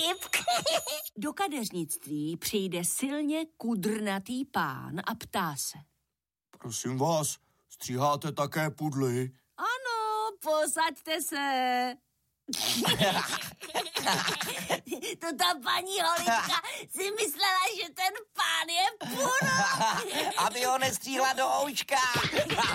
vtip. Do kadeřnictví přijde silně kudrnatý pán a ptá se. Prosím vás, stříháte také pudly? Ano, posaďte se. To ta paní Holička si myslela, že ten pán je půl. Aby ho nestříhla do oučka.